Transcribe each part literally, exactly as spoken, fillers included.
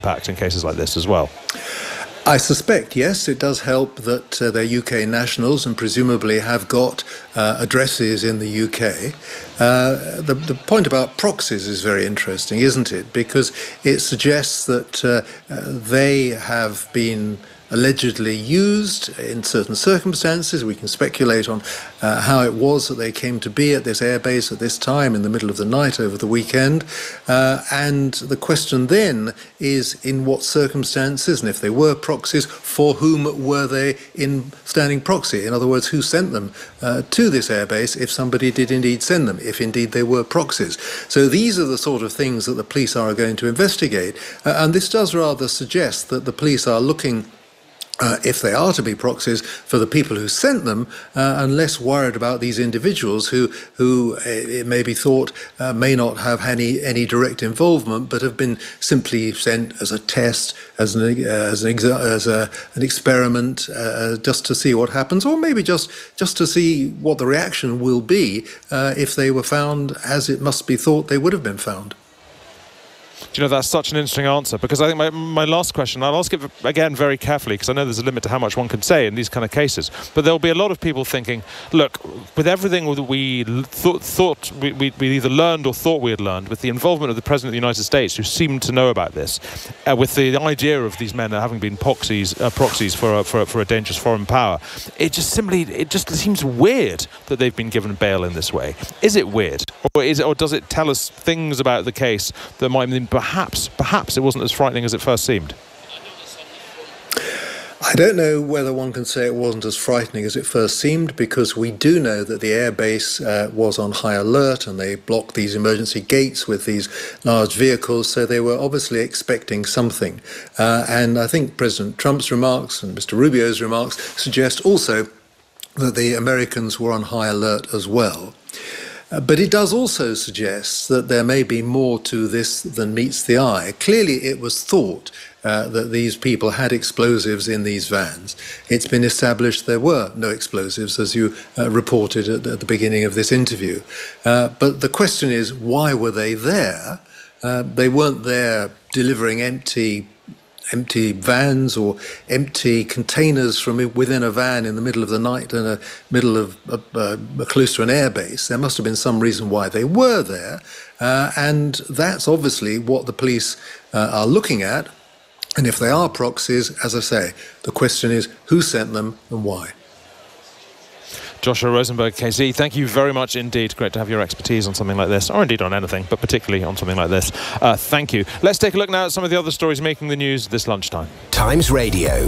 impact in cases like this as well. I suspect, yes, it does help that uh, they're U K nationals and presumably have got uh, addresses in the U K. Uh, the, the point about proxies is very interesting, isn't it? Because it suggests that uh, uh, they have been allegedly used in certain circumstances. We can speculate on uh, how it was that they came to be at this airbase at this time in the middle of the night over the weekend. Uh, and the question then is in what circumstances, and if they were proxies, for whom were they in standing proxy? In other words, who sent them uh, to this airbase if somebody did indeed send them, if indeed they were proxies. So these are the sort of things that the police are going to investigate. Uh, and this does rather suggest that the police are looking Uh, if they are to be proxies, for the people who sent them, uh, and less worried about these individuals who, who uh, it may be thought uh, may not have any any direct involvement, but have been simply sent as a test, as an uh, as an exa- as a, an experiment, uh, just to see what happens, or maybe just just to see what the reaction will be uh, if they were found as it must be thought they would have been found. Do you know, that's such an interesting answer, because I think my, my last question, I'll ask it again very carefully, because I know there's a limit to how much one can say in these kind of cases, but there'll be a lot of people thinking, look, with everything that we th- thought we, we, we either learned or thought we had learned, with the involvement of the President of the United States, who seemed to know about this, uh, with the idea of these men having been proxies, uh, proxies for, a, for, a, for a dangerous foreign power, it just simply, it just seems weird that they've been given bail in this way. Is it weird? Or, is it, or does it tell us things about the case that might mean perhaps, perhaps it wasn't as frightening as it first seemed? I don't know whether one can say it wasn't as frightening as it first seemed, because we do know that the airbase uh, was on high alert and they blocked these emergency gates with these large vehicles, so they were obviously expecting something. Uh, and I think President Trump's remarks and Mister Rubio's remarks suggest also that the Americans were on high alert as well. Uh, but it does also suggest that there may be more to this than meets the eye. Clearly, it was thought uh, that these people had explosives in these vans. It's been established there were no explosives, as you uh, reported at, at the beginning of this interview. Uh, but the question is, why were they there? Uh, they weren't there delivering empty empty vans or empty containers from within a van in the middle of the night in the middle of uh, uh, close to an airbase. There must have been some reason why they were there, uh, and that's obviously what the police uh, are looking at. And if they are proxies, as I say, the question is who sent them and why. Joshua Rosenberg, K C, thank you very much indeed. Great to have your expertise on something like this, or indeed on anything, but particularly on something like this. Uh, thank you. Let's take a look now at some of the other stories making the news this lunchtime. Times Radio.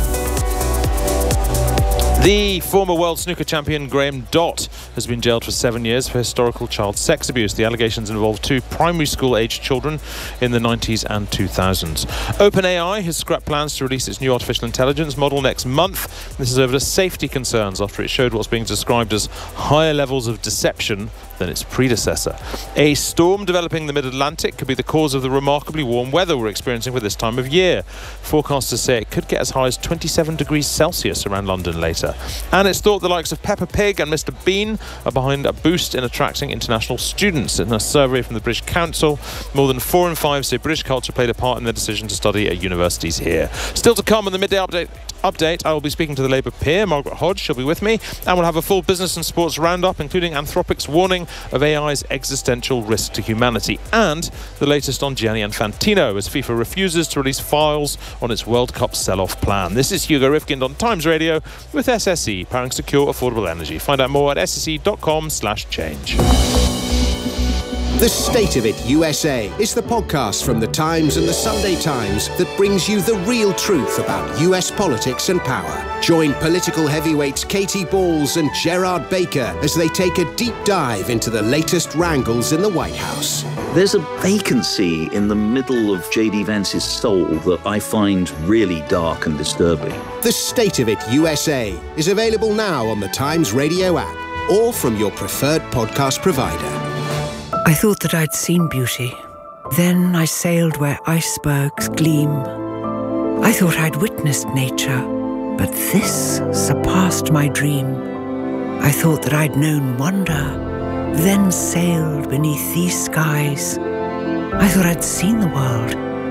The former world snooker champion Graham Dott has been jailed for seven years for historical child sex abuse. The allegations involve two primary school-aged children in the nineties and two thousands. OpenAI has scrapped plans to release its new artificial intelligence model next month. This is over to safety concerns after it showed what's being described as higher levels of deception than its predecessor. A storm developing in the mid-Atlantic could be the cause of the remarkably warm weather we're experiencing for this time of year. Forecasters say it could get as high as twenty-seven degrees Celsius around London later. And it's thought the likes of Peppa Pig and Mister Bean are behind a boost in attracting international students. In a survey from the British Council, more than four in five say British culture played a part in their decision to study at universities here. Still to come on the midday update. Update, I will be speaking to the Labour peer, Margaret Hodge. She'll be with me, and we'll have a full business and sports roundup, including Anthropic's warning of A I's existential risk to humanity, and the latest on Gianni Infantino as FIFA refuses to release files on its World Cup sell-off plan. This is Hugo Rifkind on Times Radio with S S E, powering secure, affordable energy. Find out more at s s e dot com slash change. The State of It U S A is the podcast from The Times and The Sunday Times that brings you the real truth about U S politics and power. Join political heavyweights Katie Balls and Gerard Baker as they take a deep dive into the latest wrangles in the White House. There's a vacancy in the middle of J D Vance's soul that I find really dark and disturbing. The State of It U S A is available now on the Times Radio app or from your preferred podcast provider. I thought that I'd seen beauty. Then I sailed where icebergs gleam. I thought I'd witnessed nature, but this surpassed my dream. I thought that I'd known wonder, then sailed beneath these skies. I thought I'd seen the world,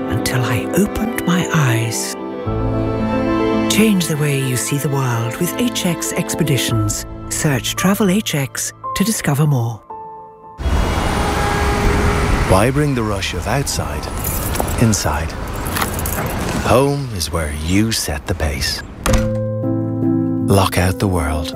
until I opened my eyes. Change the way you see the world with H X Expeditions. Search Travel H X to discover more. Why bring the rush of outside inside? Home is where you set the pace. Lock out the world.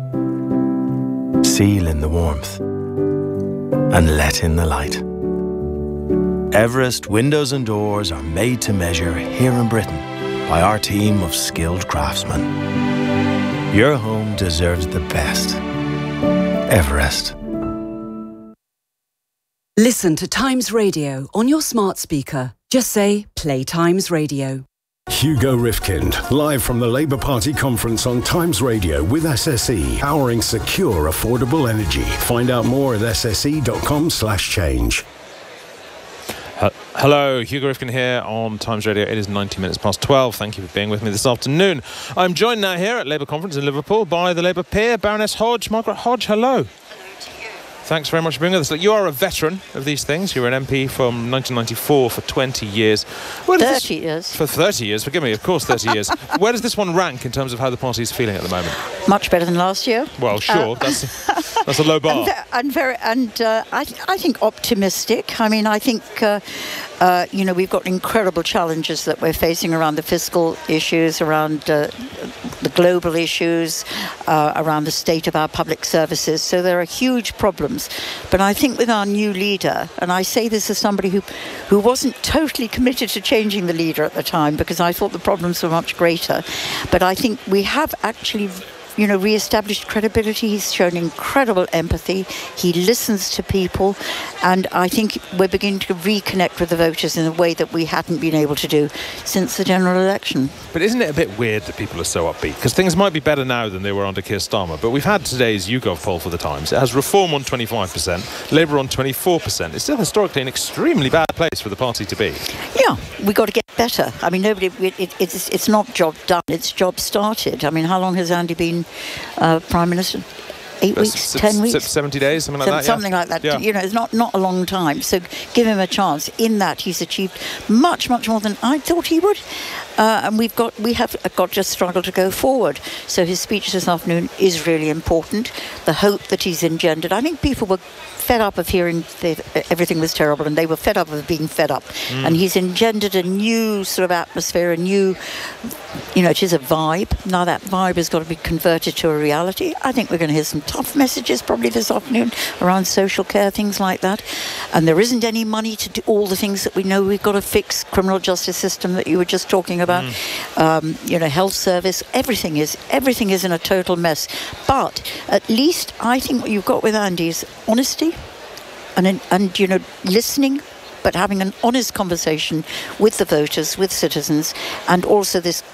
Seal in the warmth. And let in the light. Everest windows and doors are made to measure here in Britain by our team of skilled craftsmen. Your home deserves the best. Everest. Listen to Times Radio on your smart speaker. Just say, play Times Radio. Hugo Rifkind, live from the Labour Party conference on Times Radio with S S E, powering secure, affordable energy. Find out more at sse.com slash change. Uh, hello, Hugo Rifkind here on Times Radio. It is ninety minutes past twelve. Thank you for being with me this afternoon. I'm joined now here at Labour conference in Liverpool by the Labour peer, Baroness Hodge. Margaret Hodge, hello. Thanks very much for being with us. Look, you are a veteran of these things. You were an M P from nineteen ninety-four for twenty years. Where does thirty this, years. For thirty years, forgive me, of course thirty years. Where does this one rank in terms of how the party is feeling at the moment? Much better than last year. Well, sure, uh, that's, that's a low bar. And, and, very, and uh, I, I think optimistic. I mean, I think... Uh, Uh, you know, we've got incredible challenges that we're facing around the fiscal issues, around uh, the global issues, uh, around the state of our public services. So there are huge problems. But I think with our new leader, and I say this as somebody who, who wasn't totally committed to changing the leader at the time because I thought the problems were much greater. But I think we have actually... you know, re-established credibility. He's shown incredible empathy. He listens to people. And I think we're beginning to reconnect with the voters in a way that we hadn't been able to do since the general election. But isn't it a bit weird that people are so upbeat? Because things might be better now than they were under Keir Starmer. But we've had today's YouGov poll for the Times. It has Reform on twenty-five percent, Labour on twenty-four percent. It's still historically an extremely bad place for the party to be. Yeah, we've got to get better. I mean, nobody. It, it, it's, it's not job done. It's job started. I mean, how long has Andy been Uh, Prime Minister? Eight weeks, s- ten weeks, seventy days, something like so, that. Something yeah. like that. Yeah. You know, it's not not a long time. So give him a chance. In that, he's achieved much, much more than I thought he would. Uh, and we've got we have got to struggle to go forward. So his speech this afternoon is really important. The hope that he's engendered. I think people were fed up of hearing that everything was terrible, and they were fed up of being fed up. Mm. And he's engendered a new sort of atmosphere, a new, you know, it is a vibe. Now that vibe has got to be converted to a reality. I think we're going to hear some tough messages probably this afternoon around social care, things like that. And there isn't any money to do all the things that we know we've got to fix. Criminal justice system that you were just talking about, mm. um, you know, health service. Everything is everything is in a total mess. But at least I think what you've got with Andy is honesty. And, and, you know, listening, but having an honest conversation with the voters, with citizens, and also this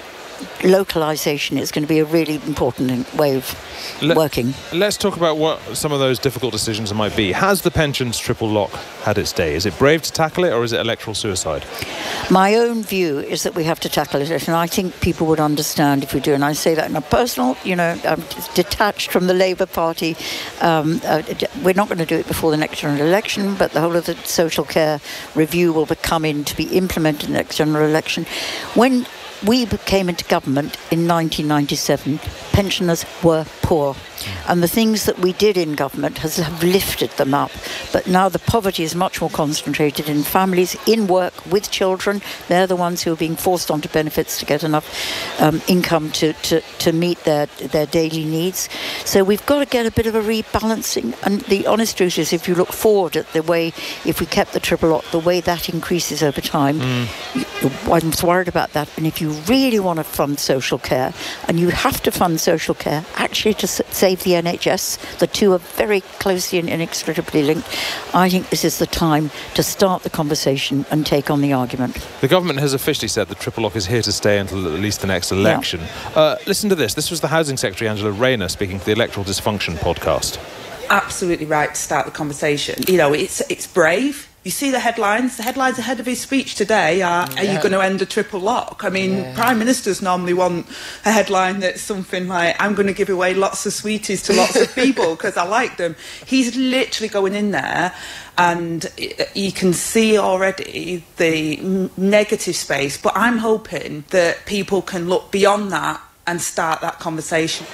localisation is going to be a really important way of Let, working. Let's talk about what some of those difficult decisions might be. Has the pensions triple lock had its day? Is it brave to tackle it, or is it electoral suicide? My own view is that we have to tackle it, and I think people would understand if we do. And I say that in a personal, you know, I'm detached from the Labour Party. Um, uh, we're not going to do it before the next general election, but the whole of the social care review will come in to be implemented in the next general election. When we came into government in nineteen ninety-seven, pensioners were poor. And the things that we did in government has have lifted them up. But now the poverty is much more concentrated in families, in work, with children. They're the ones who are being forced onto benefits to get enough um, income to, to, to meet their, their daily needs. So we've got to get a bit of a rebalancing. And the honest truth is, if you look forward at the way, if we kept the triple lock, the way that increases over time, mm. you, I'm worried about that. And if you really want to fund social care, and you have to fund social care actually to save the N H S, the two are very closely and inextricably linked. I think this is the time to start the conversation and take on the argument. The government has officially said the triple lock is here to stay until at least the next election. Yeah. Uh, listen to this. This was the Housing Secretary, Angela Rayner, speaking to the Electoral Dysfunction podcast. Absolutely right to start the conversation. You know, it's it's brave. You see the headlines. The headlines ahead of his speech today are, yeah. Are you going to end a triple lock? I mean, yeah. Prime Ministers normally want a headline that's something like, I'm going to give away lots of sweeties to lots of people because I like them. He's literally going in there and you can see already the negative space. But I'm hoping that people can look beyond that and start that conversation.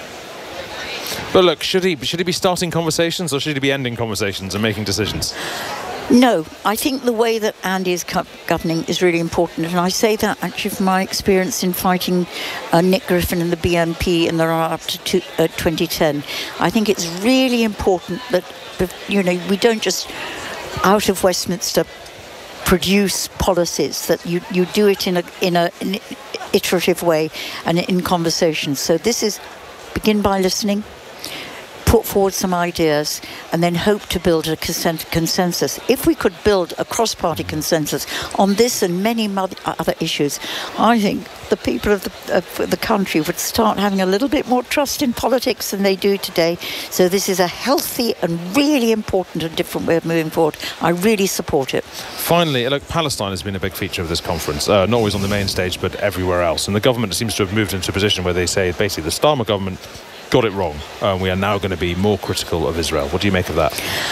But look, should he, should he be starting conversations or should he be ending conversations and making decisions? No, I think the way that Andy is governing is really important, and I say that actually from my experience in fighting uh, Nick Griffin and the B N P in the run-up to two, uh, twenty ten. I think it's really important that, you know, we don't just, out of Westminster, produce policies, that you, you do it in a in a in iterative way and in conversations. So this is begin by listening, put forward some ideas, and then hope to build a consensus. If we could build a cross-party consensus on this and many other issues, I think the people of the, of the country would start having a little bit more trust in politics than they do today. So this is a healthy and really important and different way of moving forward. I really support it. Finally, look, Palestine has been a big feature of this conference, uh, not always on the main stage, but everywhere else. And the government seems to have moved into a position where they say, basically, the Starmer government got it wrong. Uh, we are now going to be more critical of Israel. What do you make of that?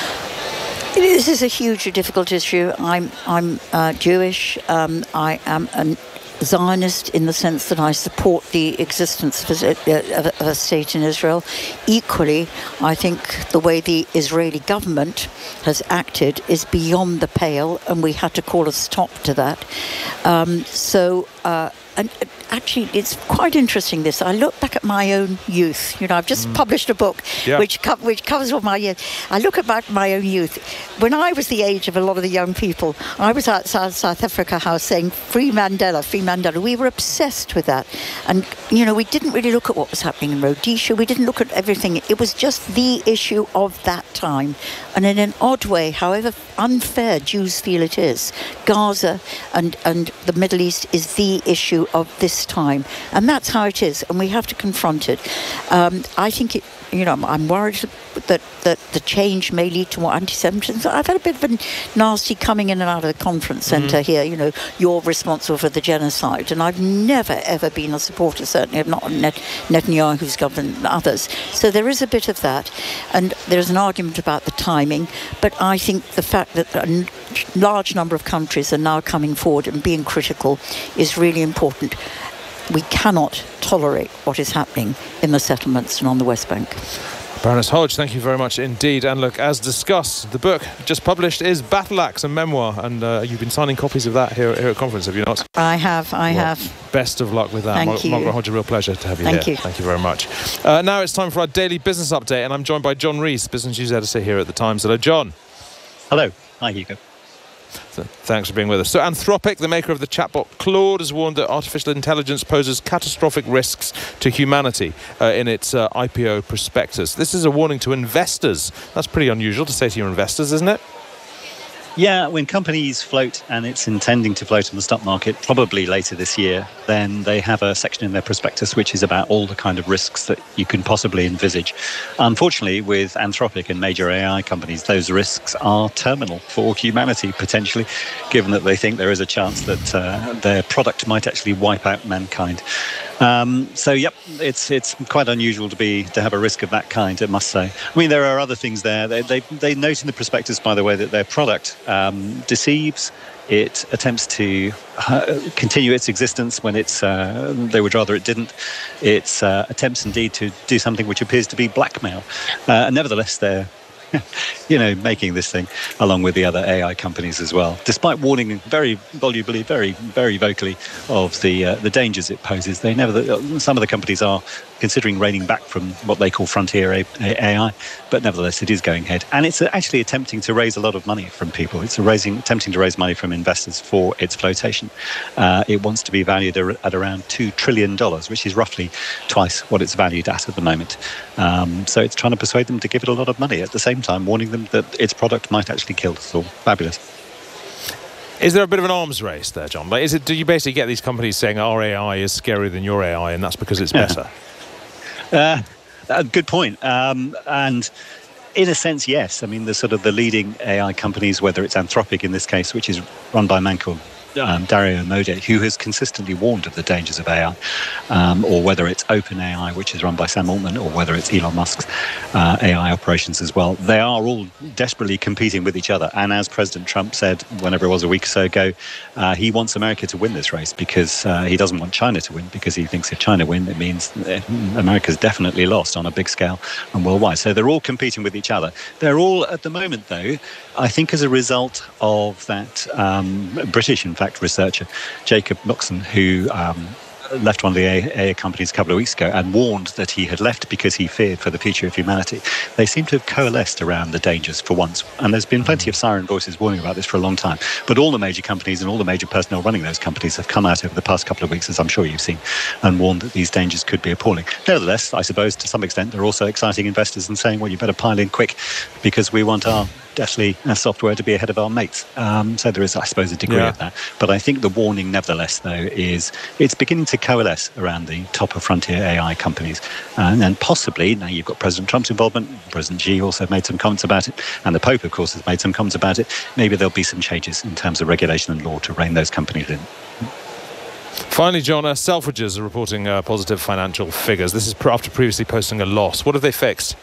This is a hugely difficult issue. I'm I'm uh, Jewish. Um, I am a Zionist in the sense that I support the existence of a, of a state in Israel. Equally, I think the way the Israeli government has acted is beyond the pale, and we had to call a stop to that. Um, so. Uh, And actually, it's quite interesting, this. I look back at my own youth. You know, I've just mm. published a book yeah. which, co- which covers all my youth. I look at my own youth. When I was the age of a lot of the young people, I was outside South Africa House saying, free Mandela, free Mandela. We were obsessed with that. And, you know, we didn't really look at what was happening in Rhodesia. We didn't look at everything. It was just the issue of that time. And in an odd way, however unfair Jews feel it is, Gaza and, and the Middle East is the issue of this time, and that's how it is, and we have to confront it. Um, I think it, you know, I'm worried that, that the change may lead to more anti-Semitism. I've had a bit of a nasty coming in and out of the conference centre mm-hmm. here, you know, you're responsible for the genocide, and I've never ever been a supporter, certainly of not Net- Netanyahu's government and others. So there is a bit of that, and there's an argument about the timing, but I think the fact that a large number of countries are now coming forward and being critical is really important. We cannot tolerate what is happening in the settlements and on the West Bank. Baroness Hodge, thank you very much indeed. And look, as discussed, the book just published is Battle Axe, a memoir, and uh, you've been signing copies of that here, here at conference, have you not? I have, I well, have. Best of luck with that. Thank Mar- you. Margaret Hodge, a real pleasure to have you thank here. You. Thank you very much. Uh, now it's time for our daily business update, and I'm joined by John Rees, business news editor here at The Times. Hello, John. Hello. Hi, Hugo. So, thanks for being with us. So Anthropic, the maker of the chatbot Claude, has warned that artificial intelligence poses catastrophic risks to humanity uh, in its uh, I P O prospectus. This is a warning to investors. That's pretty unusual to say to your investors, isn't it? Yeah, when companies float, and it's intending to float on the stock market probably later this year, then they have a section in their prospectus which is about all the kind of risks that you can possibly envisage. Unfortunately, with Anthropic and major A I companies, those risks are terminal for humanity, potentially, given that they think there is a chance that uh, their product might actually wipe out mankind. Um, so, yep, it's it's quite unusual to be to have a risk of that kind, I must say. I mean, there are other things there. They they, they note in the prospectus, by the way, that their product um, deceives. It attempts to uh, continue its existence when it's uh, they would rather it didn't. It uh, attempts indeed to do something which appears to be blackmail. Uh, and nevertheless, they're you know, making this thing along with the other A I companies as well, despite warning very volubly, very, very vocally of the uh, the dangers it poses. They never, some of the companies are considering reining back from what they call frontier A I, but nevertheless, it is going ahead, and it's actually attempting to raise a lot of money from people. It's raising, attempting to raise money from investors for its flotation. Uh, it wants to be valued at around two trillion dollars, which is roughly twice what it's valued at at the moment. Um, so it's trying to persuade them to give it a lot of money, at the same time warning them that its product might actually kill us all. Fabulous. Is there a bit of an arms race there, John? Like, is it? Do you basically get these companies saying our A I is scarier than your A I, and that's because it's better? Uh, uh, good point. Um, and in a sense, yes. I mean, the sort of the leading A I companies, whether it's Anthropic in this case, which is run by a man called Um, Dario Amodei, who has consistently warned of the dangers of A I, um, or whether it's OpenAI, which is run by Sam Altman, or whether it's Elon Musk's uh, A I operations as well. They are all desperately competing with each other. And as President Trump said, whenever it was a week or so ago, uh, he wants America to win this race because uh, he doesn't want China to win, because he thinks if China win, it means America's definitely lost on a big scale and worldwide. So they're all competing with each other. They're all, at the moment, though, I think as a result of that um, British, in fact, researcher Jacob Moxon, who um, left one of the A I companies a couple of weeks ago and warned that he had left because he feared for the future of humanity. They seem to have coalesced around the dangers for once. And there's been plenty of siren voices warning about this for a long time. But all the major companies and all the major personnel running those companies have come out over the past couple of weeks, as I'm sure you've seen, and warned that these dangers could be appalling. Nevertheless, I suppose to some extent, they're also exciting investors and saying, well, you better pile in quick because we want our definitely uh, software to be ahead of our mates. Um, so there is, I suppose, a degree yeah. of that. But I think the warning, nevertheless, though, is it's beginning to coalesce around the top of frontier A I companies. And then possibly, now you've got President Trump's involvement, President Xi also made some comments about it, and the Pope, of course, has made some comments about it. Maybe there'll be some changes in terms of regulation and law to rein those companies in. Finally, John, uh, Selfridges are reporting uh, positive financial figures. This is after previously posting a loss. What have they fixed?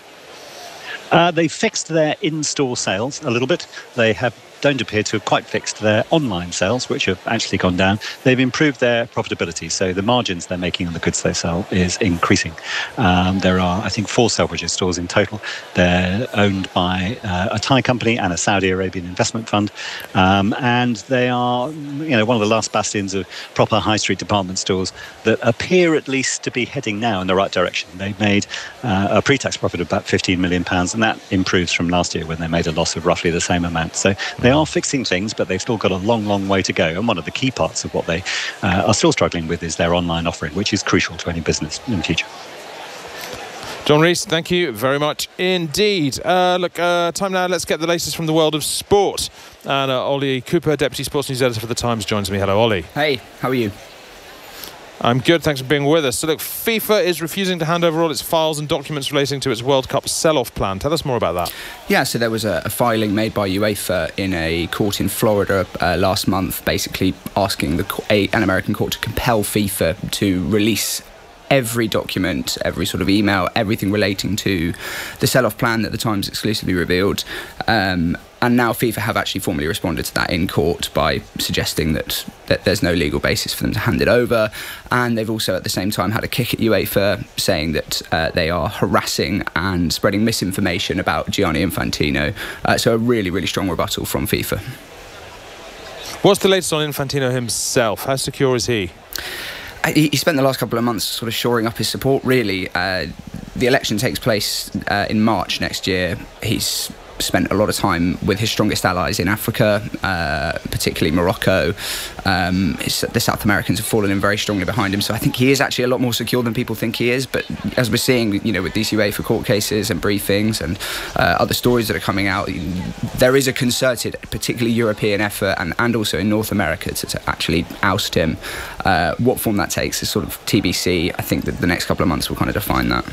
Uh, they fixed their in-store sales a little bit. They have don't appear to have quite fixed their online sales, which have actually gone down. They've improved their profitability, so the margins they're making on the goods they sell is increasing. Um, there are, I think, four Selfridges stores in total. They're owned by uh, a Thai company and a Saudi Arabian investment fund, um, and they are, you know, one of the last bastions of proper high street department stores that appear at least to be heading now in the right direction. They made uh, a pre-tax profit of about fifteen million pounds, and that improves from last year when they made a loss of roughly the same amount. So they are fixing things, but they've still got a long, long way to go. And one of the key parts of what they uh, are still struggling with is their online offering, which is crucial to any business in the future. John Rees, thank you very much indeed. Uh, look, uh, time now, let's get the latest from the world of sport. And uh, Ollie Cooper, Deputy Sports News Editor for The Times, joins me. Hello, Ollie. Hey, how are you? I'm good, thanks for being with us. So look, FIFA is refusing to hand over all its files and documents relating to its World Cup sell-off plan. Tell us more about that. Yeah, so there was a, a filing made by UEFA in a court in Florida uh, last month, basically asking the, a, an American court to compel FIFA to release every document, every sort of email, everything relating to the sell-off plan that the Times exclusively revealed. Um, and now FIFA have actually formally responded to that in court by suggesting that, that there's no legal basis for them to hand it over. And they've also at the same time had a kick at UEFA, saying that uh, they are harassing and spreading misinformation about Gianni Infantino. Uh, so a really, really strong rebuttal from FIFA. What's the latest on Infantino himself? How secure is he? He spent the last couple of months sort of shoring up his support, really. Uh, the election takes place uh, in March next year. He's spent a lot of time with his strongest allies in Africa, uh, particularly Morocco. Um, his, the South Americans have fallen in very strongly behind him, so I think he is actually a lot more secure than people think he is. But as we're seeing, you know, with these UEFA court cases and briefings and uh, other stories that are coming out, there is a concerted, particularly European effort and, and also in North America to, to actually oust him. Uh, what form that takes is sort of T B C. I think that the next couple of months will kind of define that.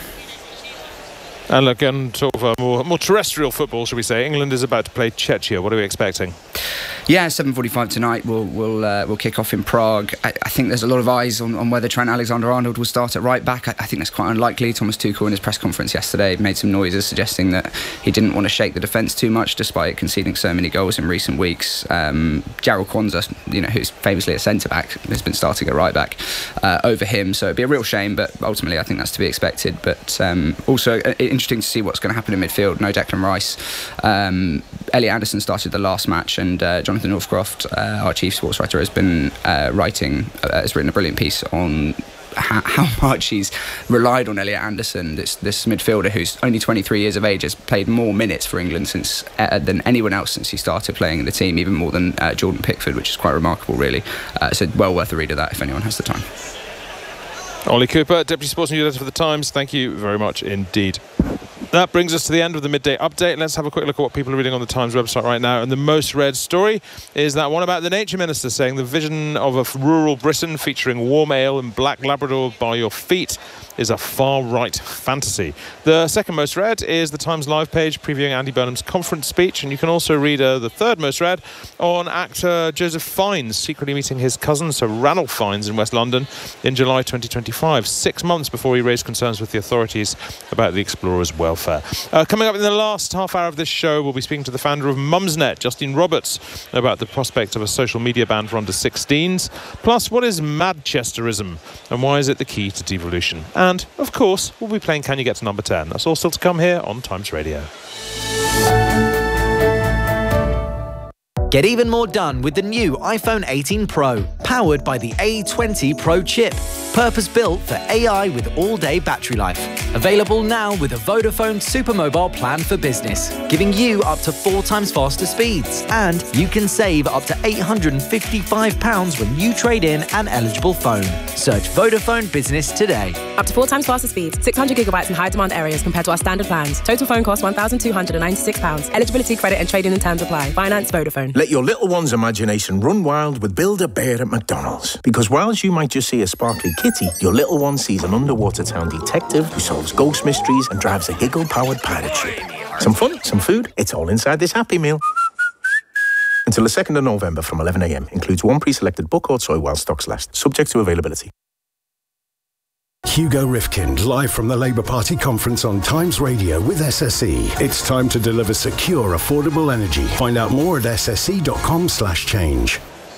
And look, and sort of uh, more, more terrestrial football, shall we say. England is about to play Czechia. What are we expecting? Yeah, seven forty-five tonight. We'll we'll uh, we'll kick off in Prague. I, I think there's a lot of eyes on, on whether Trent Alexander-Arnold will start at right back. I, I think that's quite unlikely. Thomas Tuchel in his press conference yesterday made some noises suggesting that he didn't want to shake the defence too much, despite conceding so many goals in recent weeks. Um, Jarell Kwanzaa, you know, who's famously a centre back, has been starting at right back uh, over him. So it'd be a real shame, but ultimately I think that's to be expected. But um, also uh, interesting to see what's going to happen in midfield. No Declan Rice. Um, Elliot Anderson started the last match, and uh, Jonathan Northcroft, uh, our chief sports writer, has been uh, writing, uh, has written a brilliant piece on how, how much he's relied on Elliot Anderson, this this midfielder who's only twenty-three years of age, has played more minutes for England since uh, than anyone else since he started playing in the team, even more than uh, Jordan Pickford, which is quite remarkable, really. Uh, so well worth a read of that if anyone has the time. Ollie Cooper, Deputy Sports News Editor for The Times, thank you very much indeed. That brings us to the end of the midday update. Let's have a quick look at what people are reading on the Times website right now. And the most read story is that one about the Nature Minister saying the vision of a rural Britain featuring warm ale and black Labrador by your feet is a far-right fantasy. The second most read is the Times Live page previewing Andy Burnham's conference speech, and you can also read uh, the third most read on actor Joseph Fiennes secretly meeting his cousin Sir Ranulph Fiennes in West London in July twenty twenty-five, six months before he raised concerns with the authorities about the explorer's welfare. Uh, coming up in the last half hour of this show, we'll be speaking to the founder of Mumsnet, Justine Roberts, about the prospect of a social media ban for under sixteens. Plus, what is Manchesterism and why is it the key to devolution? And, of course, we'll be playing Can You Get to Number ten? That's all still to come here on Times Radio. Get even more done with the new iPhone eighteen Pro, powered by the A twenty Pro chip. Purpose-built for A I with all-day battery life. Available now with a Vodafone Supermobile plan for business, giving you up to four times faster speeds. And you can save up to eight hundred fifty-five pounds when you trade in an eligible phone. Search Vodafone Business today. Up to four times faster speeds, six hundred gigabytes in high-demand areas compared to our standard plans. Total phone cost one thousand two hundred ninety-six pounds. Eligibility, credit and trading in terms apply. Finance Vodafone. Let your little one's imagination run wild with Build-A-Bear at McDonald's. Because whilst you might just see a sparkly kitty, your little one sees an underwater town detective who solves ghost mysteries and drives a giggle-powered pirate ship. Some fun, some food, it's all inside this Happy Meal. Until the second of November from eleven a m. Includes one pre-selected book or toy while stocks last. Subject to availability. Hugo Rifkind, live from the Labour Party conference on Times Radio with S S E. It's time to deliver secure, affordable energy. Find out more at sse.com slash change.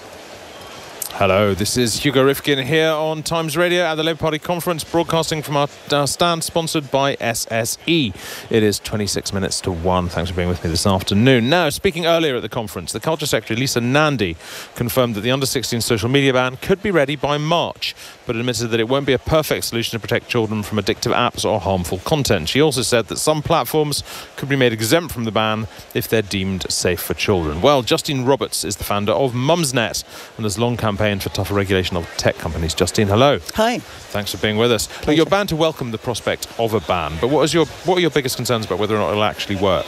Hello, this is Hugo Rifkin here on Times Radio at the Labour Party conference, broadcasting from our, our stand sponsored by S S E. It is twenty-six minutes to one. Thanks for being with me this afternoon. Now, speaking earlier at the conference, the Culture Secretary, Lisa Nandy, confirmed that the under sixteen social media ban could be ready by March, but admitted that it won't be a perfect solution to protect children from addictive apps or harmful content. She also said that some platforms could be made exempt from the ban if they're deemed safe for children. Well, Justine Roberts is the founder of Mumsnet and has long campaigned for tougher regulation of tech companies. Justine, hello. Hi. Thanks for being with us. Now, you're bound to welcome the prospect of a ban, but what is your what are your biggest concerns about whether or not it'll actually work?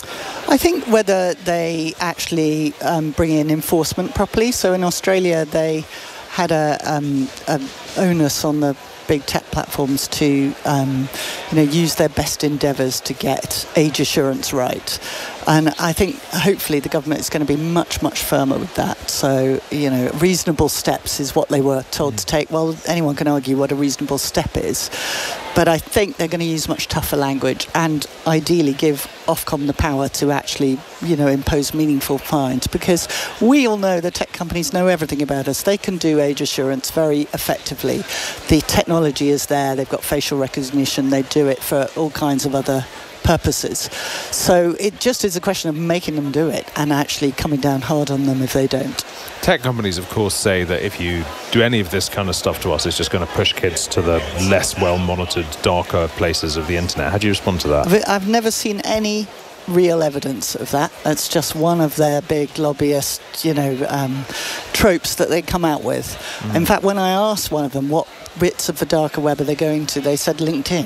I think whether they actually um, bring in enforcement properly. So in Australia, they had a, um, a onus on the big tech platforms to um, you know, use their best endeavours to get age assurance right. And I think hopefully the government is going to be much, much firmer with that. So, you know, reasonable steps is what they were told to take. Well, anyone can argue what a reasonable step is. But I think they're going to use much tougher language and ideally give Ofcom the power to actually, you know, impose meaningful fines, because we all know the tech companies know everything about us. They can do age assurance very effectively. The technology is there. They've got facial recognition. They do it for all kinds of other purposes. So it just is a question of making them do it and actually coming down hard on them if they don't. Tech companies, of course, say that if you do any of this kind of stuff to us, it's just going to push kids to the less well-monitored, darker places of the internet. How do you respond to that? I've never seen any real evidence of that. That's just one of their big lobbyist, you know, um, tropes that they come out with. Mm. In fact, when I asked one of them what bits of the darker web are they going to, they said LinkedIn,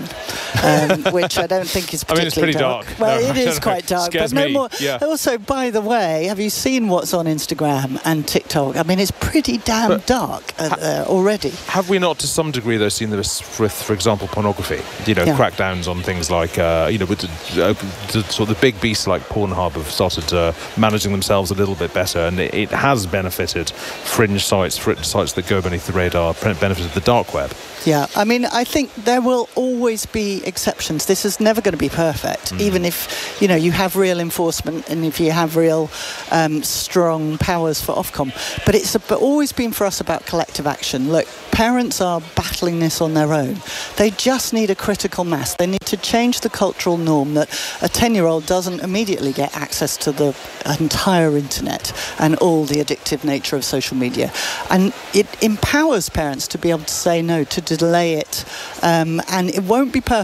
um, which I don't think is particularly I mean, it's pretty dark. dark. Well, no, it is quite dark, Scares but no me. more. Yeah. Also, by the way, have you seen what's on Instagram and TikTok? I mean, it's pretty damn but dark uh, ha- uh, already. Have we not, to some degree, though, seen this with, for example, pornography? You know, yeah. crackdowns on things like, uh, you know, with the, uh, the sort of the big beasts like Pornhub have started uh, managing themselves a little bit better, and it, it has benefited fringe sites, fringe sites that go beneath the radar, benefited the dark web. Yeah, I mean, I think there will always be exceptions. This is never going to be perfect, mm. even if, you know, you have real enforcement and if you have real um, strong powers for Ofcom. But it's a, but always been for us about collective action. Look, parents are battling this on their own. They just need a critical mass. They need to change the cultural norm that a ten-year-old doesn't immediately get access to the entire internet and all the addictive nature of social media. And it empowers parents to be able to say no, to delay it. Um, and it won't be perfect.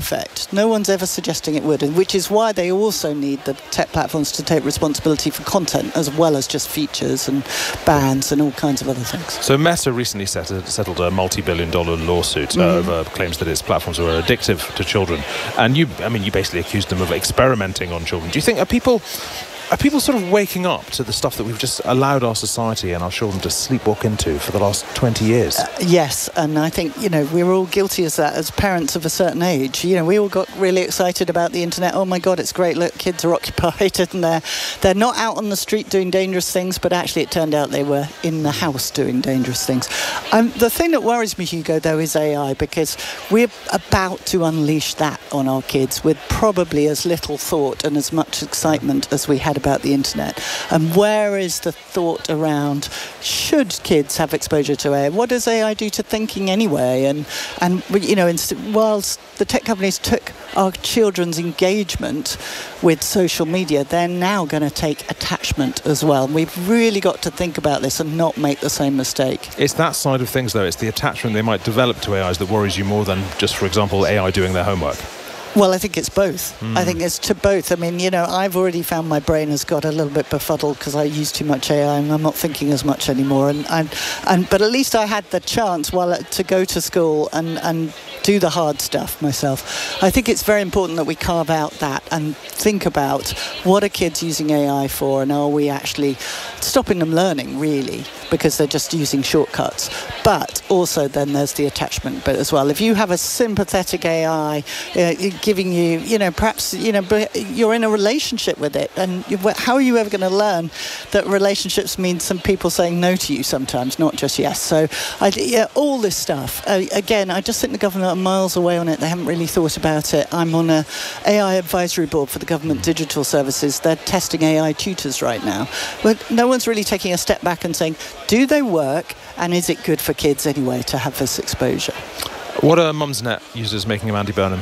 perfect. No one's ever suggesting it would, and which is why they also need the tech platforms to take responsibility for content as well as just features and bans and all kinds of other things. So Meta recently settled, settled a multi-billion dollar lawsuit mm. uh, over claims that its platforms were addictive to children. And you, I mean, you basically accused them of experimenting on children. Do you think, are people... Are people sort of waking up to the stuff that we've just allowed our society and our children to sleepwalk into for the last twenty years? Uh, yes, and I think, you know, we're all guilty of that as parents of a certain age. You know, we all got really excited about the internet. Oh my God, it's great. Look, kids are occupied and they're, they're not out on the street doing dangerous things, but actually it turned out they were in the house doing dangerous things. Um, the thing that worries me, Hugo, though, is A I, because we're about to unleash that on our kids with probably as little thought and as much excitement as we had about the internet. And where is the thought around, should kids have exposure to A I? What does A I do to thinking anyway? And, and you know, whilst the tech companies took our children's engagement with social media, they're now going to take attachment as well. And we've really got to think about this and not make the same mistake. It's that side of things, though. It's the attachment they might develop to A Is that worries you more than just, for example, A I doing their homework. Well, I think it's both. Mm. I think it's to both. I mean, you know, I've already found my brain has got a little bit befuddled because I use too much A I and I'm not thinking as much anymore. And, and, and but at least I had the chance while to go to school and, and do the hard stuff myself. I think it's very important that we carve out that and think about what are kids using A I for, and are we actually stopping them learning, really, because they're just using shortcuts. But also then there's the attachment bit as well. If you have a sympathetic A I uh, giving you, you know, perhaps, you know, you're in a relationship with it, and you, how are you ever going to learn that relationships mean some people saying no to you sometimes, not just yes? So I, yeah, all this stuff, uh, again, I just think the government are miles away on it. They haven't really thought about it. I'm on a A I advisory board for the government digital services. They're testing A I tutors right now, but no one's really taking a step back and saying, do they work, and is it good for kids anyway to have this exposure? What are Mumsnet users making of Andy Burnham?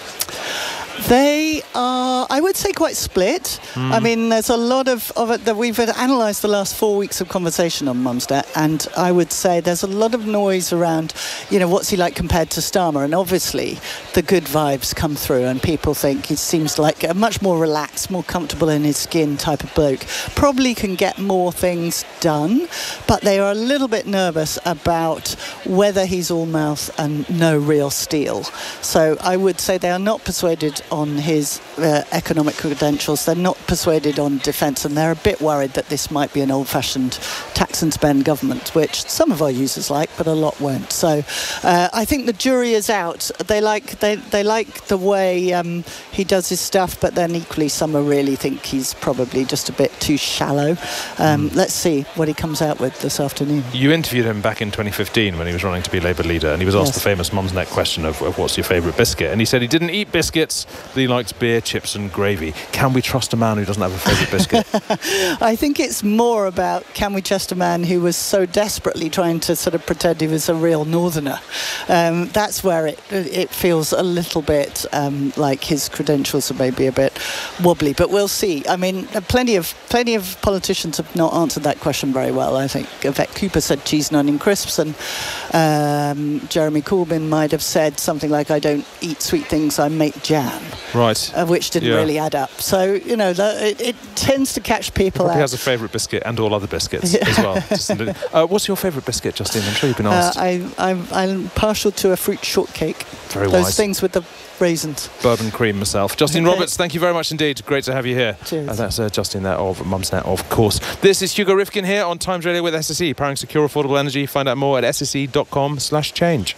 They are, I would say, quite split. Mm. I mean, there's a lot of, of it that we've analysed the last four weeks of conversation on Mumsnet, and I would say there's a lot of noise around, you know, what's he like compared to Starmer? And obviously, the good vibes come through, and people think he seems like a much more relaxed, more comfortable in his skin type of bloke. Probably can get more things done, but they are a little bit nervous about whether he's all mouth and no real steel. So I would say they are not persuaded on his uh, economic credentials. They're not persuaded on defence, and they're a bit worried that this might be an old-fashioned tax and spend government, which some of our users like, but a lot won't. So uh, I think the jury is out. They like they, they like the way um, he does his stuff, but then equally some really think he's probably just a bit too shallow. Um, mm. Let's see what he comes out with this afternoon. You interviewed him back in twenty fifteen when he was running to be Labour leader, and he was asked yes. the famous Mumsnet question of, of what's your favourite biscuit, and he said he didn't eat biscuits, but he likes beer, chips and gravy. Can we trust a man who doesn't have a favourite biscuit? I think it's more about, can we trust a man who was so desperately trying to sort of pretend he was a real northerner? Um, that's where it it feels a little bit um, like his credentials are maybe a bit wobbly, but we'll see. I mean, plenty of plenty of politicians have not answered that question very well. I think Yvette Cooper said cheese and onion crisps, and um, Jeremy Corbyn might have said something like, I don't eat sweet things, I make jam. Right. Uh, which didn't yeah. really add up. So, you know, the, it, it tends to catch people he out. He has a favourite biscuit and all other biscuits yeah. as well. Just, uh, what's your favourite biscuit, Justine? I'm sure you've been asked. Uh, I, I'm, I'm partial to a fruit shortcake. Very Those wise. things with the raisins. Bourbon cream myself. Justine okay. Roberts, thank you very much indeed. Great to have you here. Cheers. Uh, that's uh, Justine there of Mumsnet, of course. This is Hugo Rifkin here on Times Radio with S S E, powering secure, affordable energy. Find out more at s s e dot com slash change.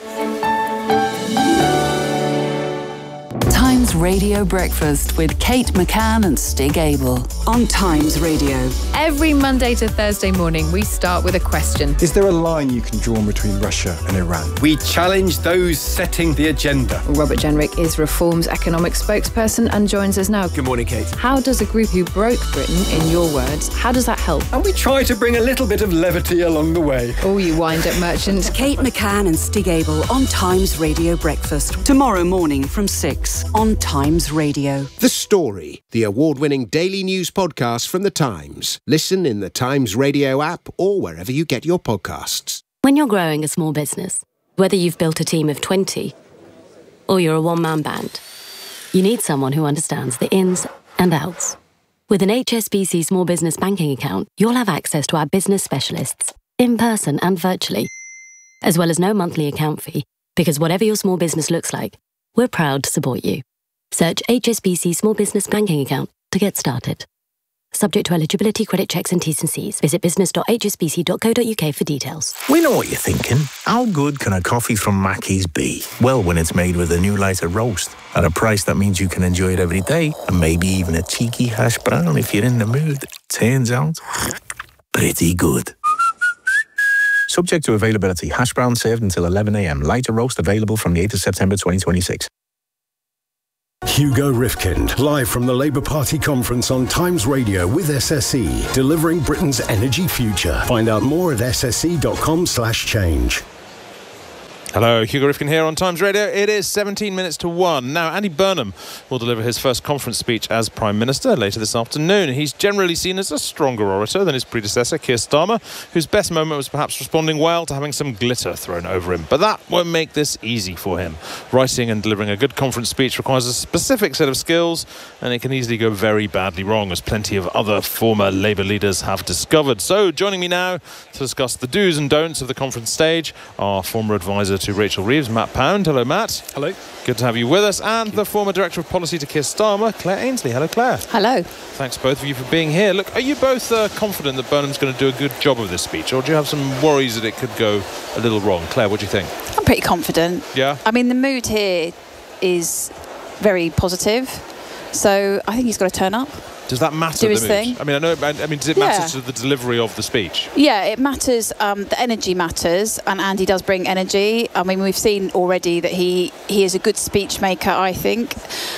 Times Radio Breakfast with Kate McCann and Stig Abel on Times Radio. Every Monday to Thursday morning, we start with a question. Is there a line you can draw between Russia and Iran? We challenge those setting the agenda. Robert Jenrick is Reform's economic spokesperson and joins us now. Good morning, Kate. How does a group who broke Britain, in your words, how does that help? And we try to bring a little bit of levity along the way. Oh, you wind-up merchant. Kate McCann and Stig Abel on Times Radio Breakfast. Tomorrow morning from six on Times Radio. The Story, the award-winning daily news podcast from The Times. Listen in the Times Radio app or wherever you get your podcasts. When you're growing a small business, whether you've built a team of twenty or you're a one-man band, You need someone who understands the ins and outs. With an H S B C Small Business Banking account, you'll have access to our business specialists, in person and virtually, as well as no monthly account fee, because whatever your small business looks like, we're proud to support you. Search H S B C Small Business Banking account to get started. Subject to eligibility, credit checks and T's and C's. Visit business dot h s b c dot co dot u k for details. We know what you're thinking. How good can a coffee from Mackey's be? Well, when it's made with a new lighter roast at a price that means you can enjoy it every day, and maybe even a cheeky hash brown if you're in the mood. Turns out, pretty good. Subject to availability. Hash brown served until eleven a m. Lighter roast available from the eighth of September twenty twenty-six. Hugo Rifkind, live from the Labour Party conference on Times Radio with S S E, delivering Britain's energy future. Find out more at s s e dot com slash change. Hello, Hugo Rifkind here on Times Radio. It is seventeen minutes to one. Now, Andy Burnham will deliver his first conference speech as Prime Minister later this afternoon. He's generally seen as a stronger orator than his predecessor, Keir Starmer, whose best moment was perhaps responding well to having some glitter thrown over him. But that won't make this easy for him. Writing and delivering a good conference speech requires a specific set of skills, and it can easily go very badly wrong, as plenty of other former Labour leaders have discovered. So, joining me now to discuss the do's and don'ts of the conference stage, our former advisor to Rachel Reeves, Matt Pound. Hello, Matt. Hello. Good to have you with us. And the former Director of Policy to Keir Starmer, Claire Ainsley. Hello, Claire. Hello. Thanks both of you for being here. Look, are you both uh, confident that Burnham's going to do a good job of this speech, or do you have some worries that it could go a little wrong? Claire, what do you think? I'm pretty confident. Yeah? I mean, the mood here is very positive, so I think he's got to turn up. Does that matter? Do his the thing. I mean, I know. I mean, does it Yeah. matter to the delivery of the speech? Yeah, it matters. Um, the energy matters, and Andy does bring energy. I mean, we've seen already that he, he is a good speech maker, I think.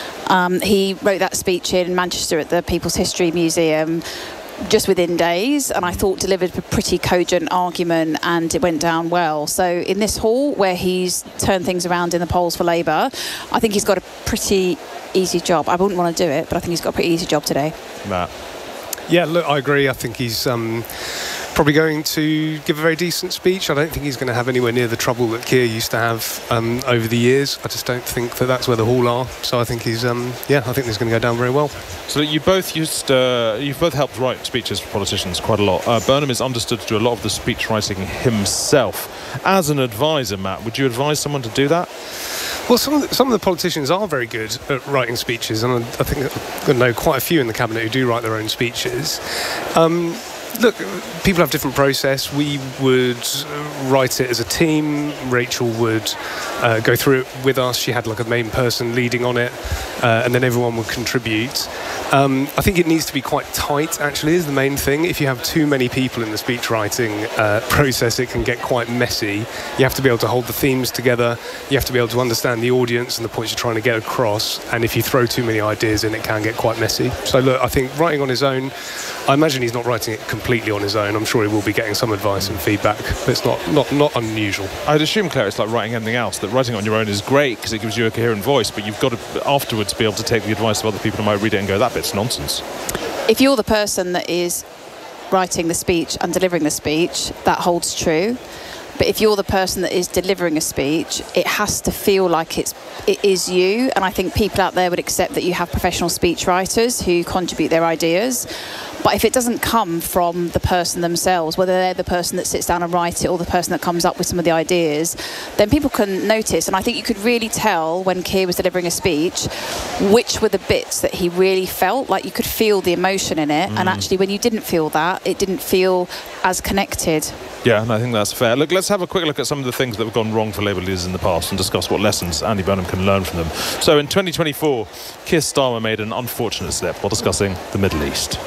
Um, he wrote that speech in Manchester at the People's History Museum just within days, and I thought delivered a pretty cogent argument, and it went down well. So in this hall, where he's turned things around in the polls for Labour, I think he's got a pretty easy job. I wouldn't want to do it, but I think he's got a pretty easy job today. Matt. Yeah, look, I agree. I think he's um, probably going to give a very decent speech. I don't think he's going to have anywhere near the trouble that Keir used to have um, over the years. I just don't think that that's where the hall are. So I think he's, um, yeah, I think this is going to go down very well. So you both used, uh, you've both helped write speeches for politicians quite a lot. Uh, Burnham is understood to do a lot of the speech writing himself. As an advisor, Matt, would you advise someone to do that? Well, some of the, some of the politicians are very good at writing speeches, and I, I think I know quite a few in the cabinet who do write their own speeches. Um, Look, people have different process. We would write it as a team. Rachel would uh, go through it with us. She had like a main person leading on it, uh, and then everyone would contribute. Um, I think it needs to be quite tight, actually, is the main thing. If you have too many people in the speech writing uh, process, it can get quite messy. You have to be able to hold the themes together. You have to be able to understand the audience and the points you're trying to get across. And if you throw too many ideas in, it can get quite messy. So look, I think writing on his own, I imagine he's not writing it completely on his own. I'm sure he will be getting some advice and feedback, but it's not, not, not unusual. I'd assume, Claire, it's like writing anything else, that writing on your own is great because it gives you a coherent voice, but you've got to afterwards be able to take the advice of other people who might read it and go, that bit's nonsense. If you're the person that is writing the speech and delivering the speech, that holds true. But if you're the person that is delivering a speech, it has to feel like it's it is you. And I think people out there would accept that you have professional speech writers who contribute their ideas. But if it doesn't come from the person themselves, whether they're the person that sits down and writes it or the person that comes up with some of the ideas, then people can notice. And I think you could really tell when Keir was delivering a speech which were the bits that he really felt. Like you could feel the emotion in it. Mm. And actually when you didn't feel that, it didn't feel as connected. Yeah, and I think that's fair. Look, let's have a quick look at some of the things that have gone wrong for Labour leaders in the past and discuss what lessons Andy Burnham can learn from them. So in twenty twenty-four, Keir Starmer made an unfortunate slip while discussing the Middle East.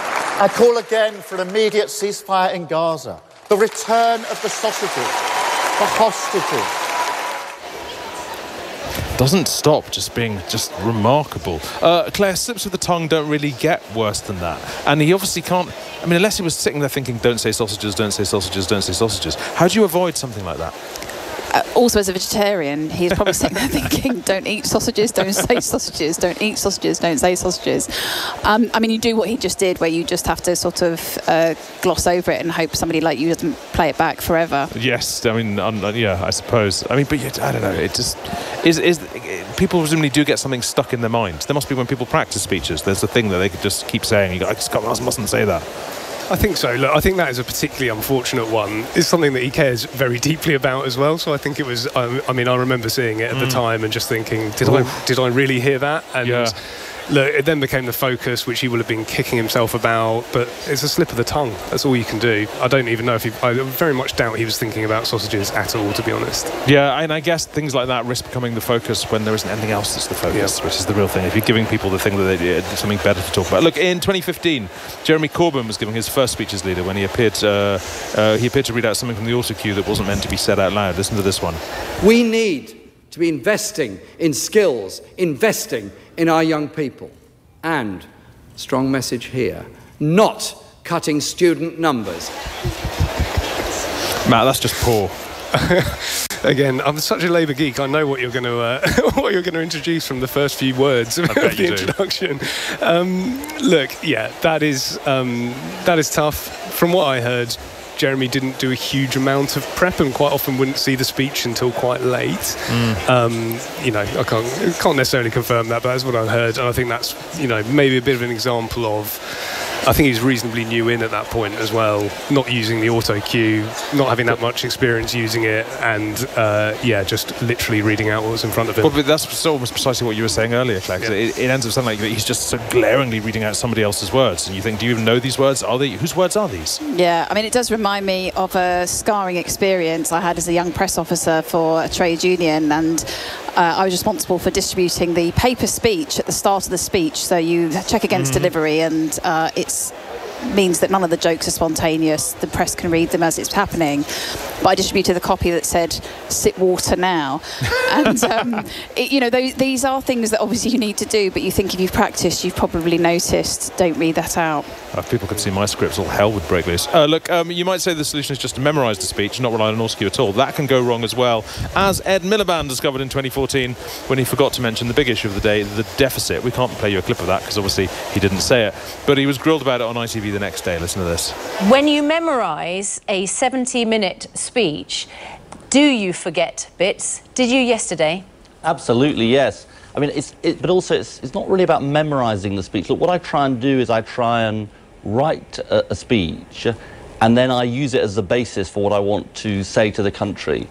I call again for an immediate ceasefire in Gaza, the return of the sausages, the hostages. Doesn't stop just being just remarkable. Uh, Claire, slips of the tongue don't really get worse than that. And he obviously can't, I mean, unless he was sitting there thinking, don't say sausages, don't say sausages, don't say sausages. How do you avoid something like that? uh, also as a vegetarian, he's probably sitting there thinking, don't eat sausages, don't say sausages, don't eat sausages, don't say sausages. Um, I mean, you do what he just did, where you just have to sort of uh, gloss over it and hope somebody like you doesn't play it back forever. Yes, I mean, um, yeah, I suppose. I mean, but I don't know, it just is, is people presumably do get something stuck in their mind. There must be when people practice speeches, there's a thing that they could just keep saying, you go, I just mustn't say that. I think so. Look, I think that is a particularly unfortunate one. It's something that he cares very deeply about as well. So I think it was. Um, I mean, I remember seeing it at mm. the time and just thinking, did Ooh. I did I really hear that? And yeah. look, it then became the focus, which he will have been kicking himself about. But it's a slip of the tongue. That's all you can do. I don't even know if he. I very much doubt he was thinking about sausages at all, to be honest. Yeah, and I guess things like that risk becoming the focus when there isn't anything else that's the focus, yeah. which is the real thing. If you're giving people the thing that they do, something better to talk about. Look, in twenty fifteen, Jeremy Corbyn was giving his first speech as leader when he appeared. Uh, uh, he appeared to read out something from the auto cue that wasn't meant to be said out loud. Listen to this one. We need to be investing in skills, investing in our young people. And, strong message here, not cutting student numbers. Matt, that's just poor. Again, I'm such a Labour geek. I know what you're going to uh, what you're going to introduce from the first few words of the introduction. Um, look, yeah, that is um, that is tough. From what I heard, Jeremy didn't do a huge amount of prep and quite often wouldn't see the speech until quite late. Mm. Um, you know, I can't can't necessarily confirm that, but that's what I heard, and I think that's, you know, maybe a bit of an example of. I think he's reasonably new in at that point as well, not using the auto cue, not having that much experience using it, and uh, yeah, just literally reading out what was in front of him. Well, but that's almost precisely what you were saying earlier, Claire. Yeah. It, it ends up sounding like he's just so glaringly reading out somebody else's words, and you think, do you even know these words? Are they? Whose words are these? Yeah, I mean, it does remind me of a scarring experience I had as a young press officer for a trade union, and Uh, I was responsible for distributing the paper speech at the start of the speech. So you check against mm-hmm. delivery, and uh, it means that none of the jokes are spontaneous. The press can read them as it's happening. But I distributed the copy that said, "Sip water now." And, um, it, you know, those, these are things that obviously you need to do, but you think if you've practiced, you've probably noticed. Don't read that out. Uh, if people could see my scripts, all hell would break loose. Uh, look, um, you might say the solution is just to memorise the speech, not rely on an auto cue at all. That can go wrong as well, as Ed Miliband discovered in twenty fourteen when he forgot to mention the big issue of the day, the deficit. We can't play you a clip of that because obviously he didn't say it, but he was grilled about it on I T V the next day. Listen to this. When you memorise a seventy minute speech, do you forget bits? Did you yesterday? Absolutely, yes. I mean, it's, it, but also it's, it's not really about memorising the speech. Look, what I try and do is I try and write a, a speech, and then I use it as the basis for what I want to say to the country.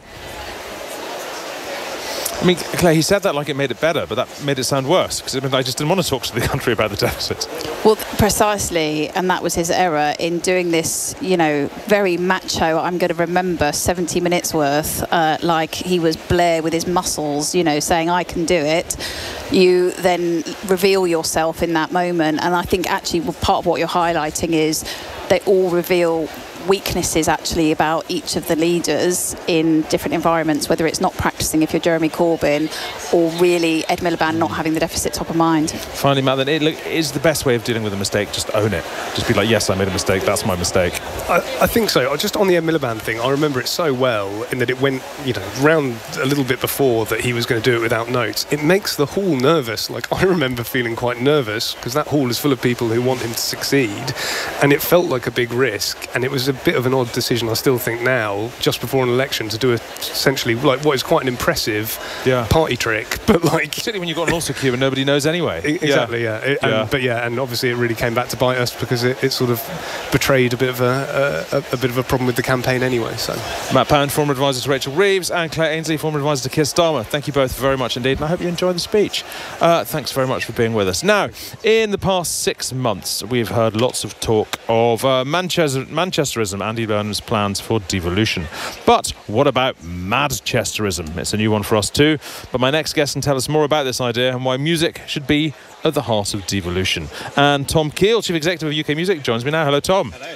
I mean, Claire, he said that like it made it better, but that made it sound worse, because I just didn't want to talk to the country about the deficit. Well, precisely, and that was his error in doing this, you know, very macho, I'm going to remember seventy minutes worth, uh, like he was Blair with his muscles, you know, saying, I can do it. You then reveal yourself in that moment, and I think actually part of what you're highlighting is they all reveal weaknesses actually about each of the leaders in different environments, whether it's not practicing if you're Jeremy Corbyn, or really Ed Miliband not having the deficit top of mind. Finally, Matt, then it look, is the best way of dealing with a mistake just own it, just be like, yes, I made a mistake, that's my mistake. I, I think so. Just on the Ed Miliband thing, I remember it so well in that it went, you know, round a little bit before that he was going to do it without notes. It makes the hall nervous. Like, I remember feeling quite nervous because that hall is full of people who want him to succeed, and it felt like a big risk, and it was a bit of an odd decision, I still think now, just before an election, to do a, essentially like what is quite an impressive yeah. party trick, but like particularly when you've got an auto cue and nobody knows anyway. Exactly, yeah. yeah. It, yeah. And, but yeah, and obviously it really came back to bite us because it, it sort of betrayed a bit of a, a, a bit of a problem with the campaign anyway. So Matt Pound, former advisor to Rachel Reeves, and Claire Ainsley, former advisor to Keir Starmer. Thank you both very much indeed, and I hope you enjoyed the speech. Uh, thanks very much for being with us. Now, in the past six months, we've heard lots of talk of uh, Manchester Manchesterism, Andy Burnham's plans for devolution. But what about Madchesterism? It's a new one for us too. But my next guest can tell us more about this idea and why music should be at the heart of devolution. And Tom Keel, Chief Executive of U K Music, joins me now. Hello, Tom. Hello.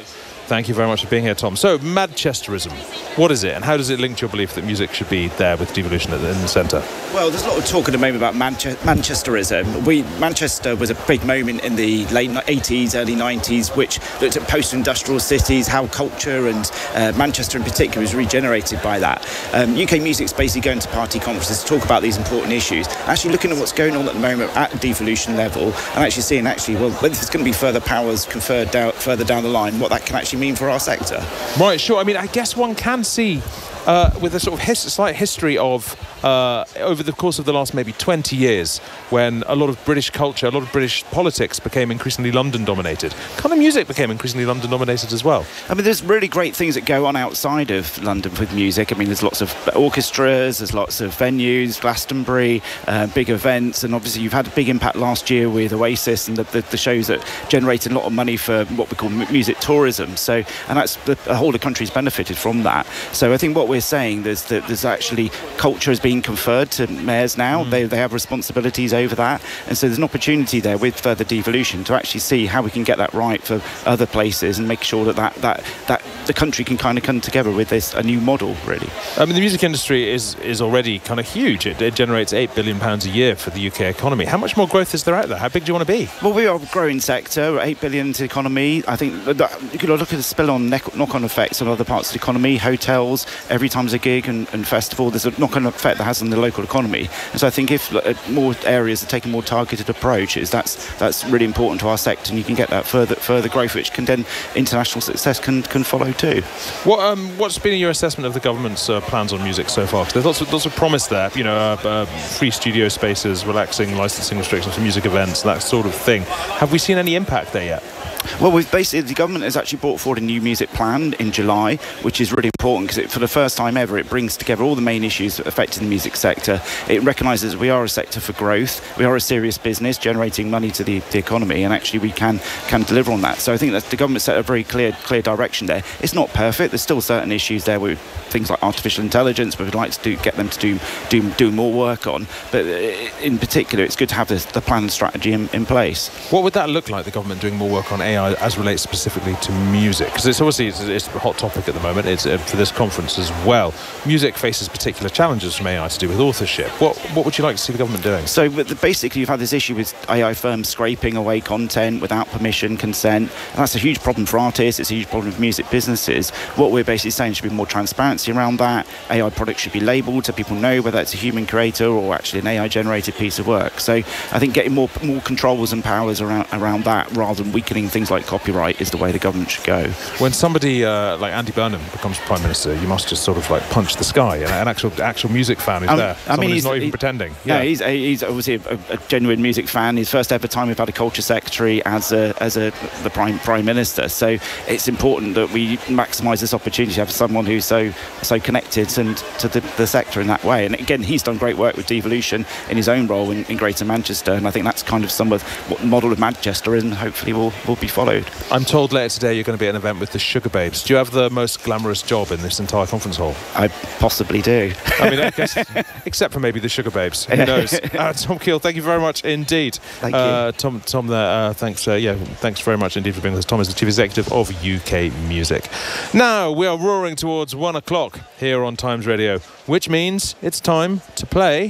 Thank you very much for being here, Tom. So, Manchesterism, what is it, and how does it link to your belief that music should be there with devolution in the centre? Well, there's a lot of talk at the moment about Manche- Manchesterism. We, Manchester was a big moment in the late eighties, early nineties, which looked at post-industrial cities, how culture and uh, Manchester in particular was regenerated by that. Um, U K Music's basically going to party conferences to talk about these important issues, actually looking at what's going on at the moment at the devolution level, and actually seeing actually, well, whether there's going to be further powers conferred down, further down the line, what that can actually mean for our sector. Right, sure. I mean, I guess one can see uh, with a sort of his- slight history of uh, over the course of the last maybe twenty years, when a lot of British culture, a lot of British politics became increasingly London dominated. Kind of music became increasingly London dominated as well. I mean, there's really great things that go on outside of London with music. I mean, there's lots of orchestras, there's lots of venues, Glastonbury, uh, big events, and obviously you've had a big impact last year with Oasis and the, the, the shows that generated a lot of money for what we call music tourism. So, and that's the, the whole of the country's benefited from that. So I think what we're saying is that there's actually culture is being conferred to mayors now. Mm. They, they have responsibilities over that, and so there's an opportunity there with further devolution to actually see how we can get that right for other places and make sure that that, that, that the country can kind of come together with this a new model, really. I mean, the music industry is is already kind of huge. It, it generates eight billion pounds a year for the U K economy. How much more growth is there out there? How big do you want to be? Well, we are a growing sector, eight billion to the economy. I think that you could look at the spill on knock-on effects on other parts of the economy, hotels. Every time there's a gig and, and festival, there's a knock-on effect that has on the local economy. And so I think if uh, more areas are taking more targeted approaches, that's that's really important to our sector, and you can get that further further growth, which can then international success can, can follow too. What um, what's been your assessment of the government's uh, plans on music so far? Because there's lots of, lots of promise there, you know, uh, uh, free studio spaces, relaxing licensing restrictions for music events, that sort of thing. Have we seen any impact there yet? Well, we've basically, the government has actually brought forward a new music plan in July, which is really important because for the first time ever it brings together all the main issues affecting the music sector. It recognises we are a sector for growth, we are a serious business generating money to the, the economy, and actually we can can deliver on that. So I think that the government set a very clear clear direction there. It's not perfect, there's still certain issues there with things like artificial intelligence, we would like to do, get them to do, do do more work on, but in particular it's good to have this, the plan and strategy in, in place. What would that look like, the government doing more work on A I as relates specifically to music? Because it's obviously it's, it's a hot topic at the moment. It's uh, for this conference as well. Music faces particular challenges from A I to do with authorship. What what would you like to see the government doing? So basically you've had this issue with A I firms scraping away content without permission, consent, and that's a huge problem for artists, it's a huge problem for music businesses. What we're basically saying should be more transparency around that. A I products should be labelled so people know whether it's a human creator or actually an A I generated piece of work. So I think getting more more controls and powers around around that rather than weakening things like copyright is the way the government should go. When somebody uh, like Andy Burnham becomes Prime Minister, you must just sort of like punch the sky. An actual actual music fan is um, there. I mean, he's not even he, pretending. Yeah, yeah he's, he's obviously a, a genuine music fan. His first ever time we've had a culture secretary as a, as a the Prime Prime Minister. So it's important that we maximise this opportunity to have someone who's so so connected and to the, the sector in that way. And again, he's done great work with devolution in his own role in, in Greater Manchester, and I think that's kind of some of what model of Manchester is, and hopefully will will be followed. I'm told later today you're going to be at an event with the Sugar Babes. Do you have the most glamorous job in this entire conference hall? I possibly do. I mean, I guess, except for maybe the Sugar Babes. Who knows? Uh, Tom Keel, thank you very much indeed. Thank you. Uh, Tom, Tom there, uh, thanks, uh, yeah, thanks very much indeed for being with us. Tom is the Chief Executive of U K Music. Now, we are roaring towards one o'clock here on Times Radio, which means it's time to play...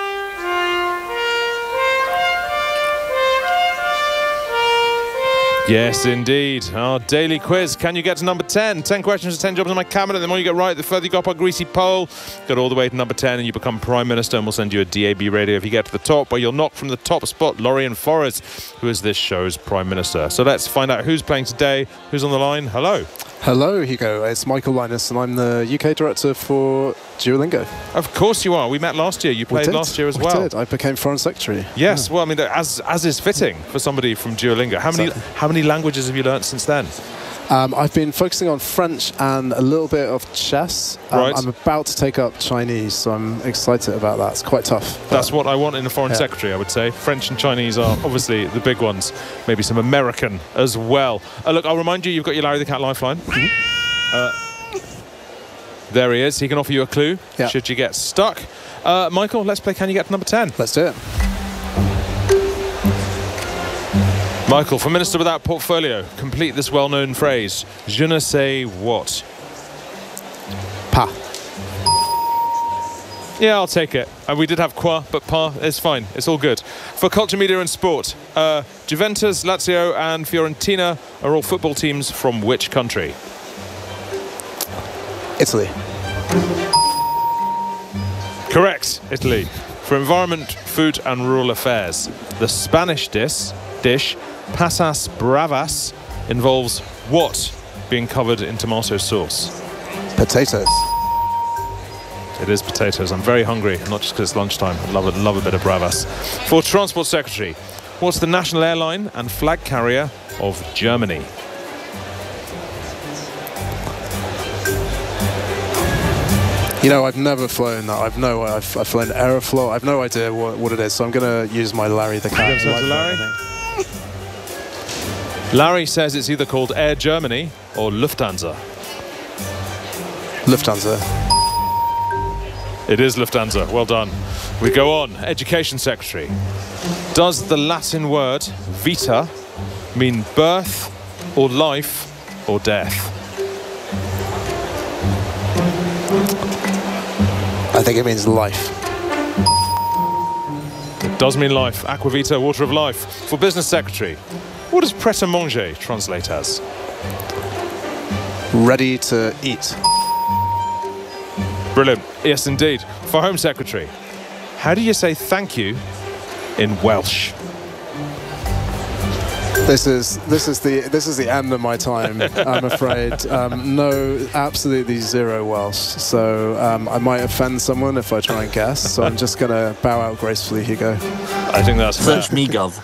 Yes, indeed. Our daily quiz. Can you get to number ten? ten questions for ten jobs in my cabinet. The more you get right, the further you go up our greasy pole. Get all the way to number ten and you become Prime Minister, and we'll send you a D A B radio if you get to the top, or you'll knock from the top spot Lorien Forrest, who is this show's Prime Minister. So let's find out who's playing today, who's on the line. Hello. Hello, Hugo. It's Michael Linus, and I'm the U K Director for Duolingo. Of course you are. We met last year. You played last year as we well. I did. I became Foreign Secretary. Yes. Yeah. Well, I mean, as as is fitting for somebody from Duolingo. How many exactly. how many languages have you learnt since then? Um, I've been focusing on French and a little bit of chess. Um, right. I'm about to take up Chinese, so I'm excited about that. It's quite tough. That's what I want in a Foreign yeah. Secretary, I would say. French and Chinese are obviously the big ones. Maybe some American as well. Uh, look, I'll remind you, you've got your Larry the Cat lifeline. Mm-hmm. uh, there he is. He can offer you a clue yeah. should you get stuck. Uh, Michael, let's play Can You Get to Number ten? Let's do it. Michael, for Minister without portfolio, complete this well-known phrase. Je ne sais what. Pas. Yeah, I'll take it. And we did have quoi, but pas, it's fine. It's all good. For culture, media and sport, uh, Juventus, Lazio and Fiorentina are all football teams from which country? Italy. Correct, Italy. For environment, food and rural affairs, the Spanish dish, dish Pasas Bravas, involves what being covered in tomato sauce? Potatoes. It is potatoes. I'm very hungry, not just because it's lunchtime. I love, love a bit of Bravas. For Transport Secretary, what's the national airline and flag carrier of Germany? You know, I've never flown that. I've no, I've, I've flown Aeroflot. I've no idea what, what it is. So I'm going to use my Larry the Cat. To Larry? Larry says it's either called Air Germany or Lufthansa. Lufthansa. It is Lufthansa. Well done. We go on. Education Secretary. Does the Latin word vita mean birth or life or death? I think it means life. It does mean life. Aquavita, water of life. For Business Secretary, what does prêt-à-manger translate as? Ready to eat. Brilliant. Yes, indeed. For Home Secretary, how do you say thank you in Welsh? This is this is the this is the end of my time, I'm afraid. Um, no, absolutely zero Welsh. So um, I might offend someone if I try and guess. So I'm just going to bow out gracefully, Hugo. I think that's fair. French Migov.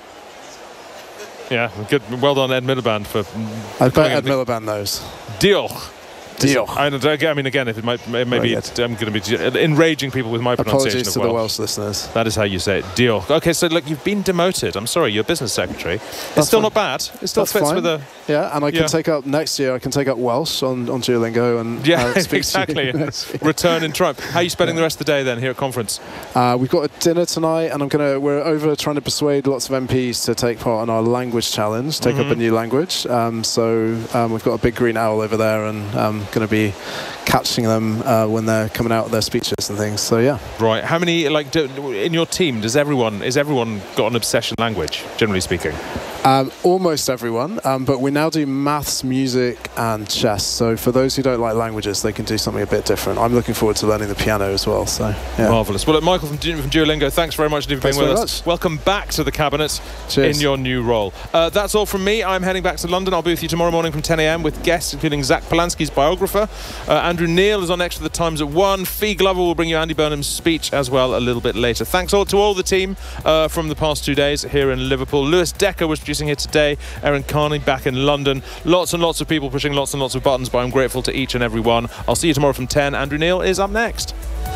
Yeah, good. Well done, Ed Miliband, for. I bet Ed Miliband knows. Diolch. Deal. I, I mean, again, if it might, maybe it, I'm going to be enraging people with my pronunciation Apologies of to Welsh. the Welsh listeners. That is how you say it. Deal. Okay, so look, you've been demoted. I'm sorry, you're business secretary. It's That's still fine. not bad. It still That's fits fine. with a. Yeah, and I can Yeah. take up next year. I can take up Welsh on, on Duolingo and Yeah, uh, speak exactly. to you next year. Return in triumph. How are you spending the rest of the day then here at conference? Uh, we've got a dinner tonight, and I'm gonna. We're over trying to persuade lots of M Ps to take part in our language challenge, take Mhm. up a new language. Um, so um, we've got a big green owl over there, and I'm going to be catching them uh, when they're coming out with their speeches and things. So yeah. Right. How many like do, in your team? Does everyone is everyone got an obsession language? Generally speaking. Um, almost everyone, um, but we now do maths, music, and chess. So for those who don't like languages, they can do something a bit different. I'm looking forward to learning the piano as well. So yeah. Marvellous. Well, look, Michael from, Du- from Duolingo, thanks very much for being Thanks with very us. much. Welcome back to the Cabinet Cheers. in your new role. Uh, that's all from me. I'm heading back to London. I'll be with you tomorrow morning from ten a m with guests including Zach Polanski's biographer. Uh, Andrew Neil is on Extra the Times at one. Fee Glover will bring you Andy Burnham's speech as well a little bit later. Thanks all to all the team uh, from the past two days here in Liverpool. Lewis Decker was producing here today. Erin Carney back in London. Lots and lots of people pushing lots and lots of buttons, but I'm grateful to each and every one. I'll see you tomorrow from ten. Andrew Neil is up next.